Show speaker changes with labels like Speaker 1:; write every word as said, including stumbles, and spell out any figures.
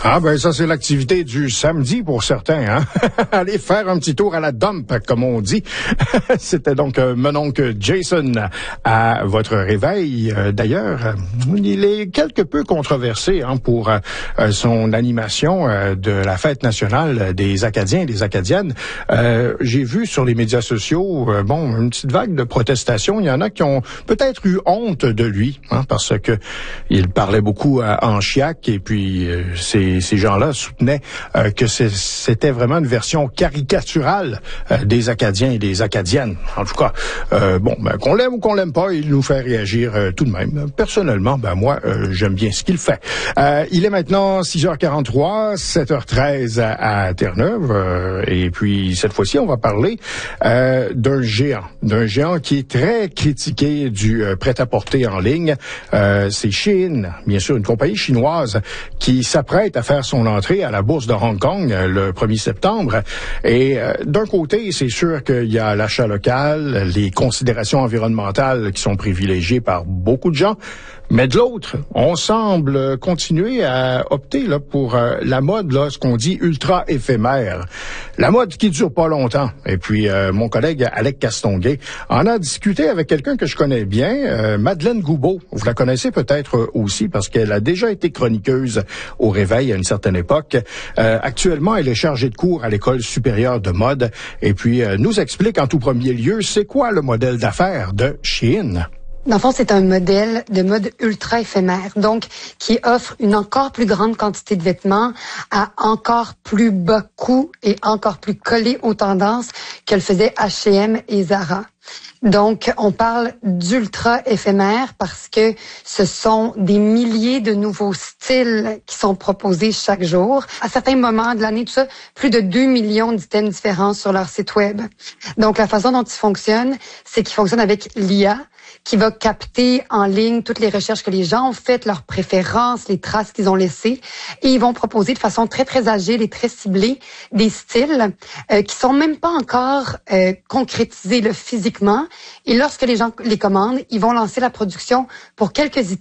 Speaker 1: Ah ben ça c'est l'activité du samedi pour certains, hein. Aller faire un petit tour à la dump, comme on dit. C'était donc euh, mon oncle Jason à votre réveil. Euh, d'ailleurs, euh, il est quelque peu controversé hein, pour euh, son animation euh, de la fête nationale des Acadiens et des Acadiennes. Euh, j'ai vu sur les médias sociaux, euh, bon, une petite vague de protestation. Il y en a qui ont peut-être eu honte de lui, hein, parce que il parlait beaucoup euh, en chiac et puis euh, c'est Ces gens-là soutenaient euh, que c'était vraiment une version caricaturale euh, des Acadiens et des Acadiennes. En tout cas, euh, bon, ben, qu'on l'aime ou qu'on l'aime pas, il nous fait réagir euh, tout de même. Personnellement, ben moi, euh, j'aime bien ce qu'il fait. Euh, il est maintenant six heures quarante-trois, sept heures treize à, à Terre-Neuve, euh, et puis cette fois-ci, on va parler euh, d'un géant, d'un géant qui est très critiqué du euh, prêt-à-porter en ligne. Euh, c'est Shein, bien sûr, une compagnie chinoise qui s'apprête à faire son entrée à la bourse de Hong Kong euh, le premier septembre. Et euh, d'un côté, c'est sûr qu'il y a l'achat local, les considérations environnementales qui sont privilégiées par beaucoup de gens. Mais de l'autre, on semble continuer à opter là pour euh, la mode, là, ce qu'on dit ultra éphémère. La mode qui dure pas longtemps. Et puis, euh, mon collègue Alec Castonguay en a discuté avec quelqu'un que je connais bien, euh, Madeleine Goubeau. Vous la connaissez peut-être aussi parce qu'elle a déjà été chroniqueuse au Réveil à une certaine époque. Euh, actuellement, elle est chargée de cours à l'École supérieure de mode. Et puis, euh, nous explique en tout premier lieu, c'est quoi le modèle d'affaires de Shein?
Speaker 2: Dans le fond, c'est un modèle de mode ultra éphémère, donc qui offre une encore plus grande quantité de vêtements à encore plus bas coût et encore plus collé aux tendances que le faisaient H et M et Zara. Donc, on parle d'ultra éphémère parce que ce sont des milliers de nouveaux styles qui sont proposés chaque jour. À certains moments de l'année, tout ça, plus de deux millions d'items différents sur leur site web. Donc, la façon dont ils fonctionnent, c'est qu'ils fonctionnent avec l'I A, qui va capter en ligne toutes les recherches que les gens ont faites, leurs préférences, les traces qu'ils ont laissées, et ils vont proposer de façon très, très agile et très ciblée des styles euh, qui sont même pas encore euh, concrétisés là, physiquement. Et lorsque les gens les commandent, ils vont lancer la production pour quelques items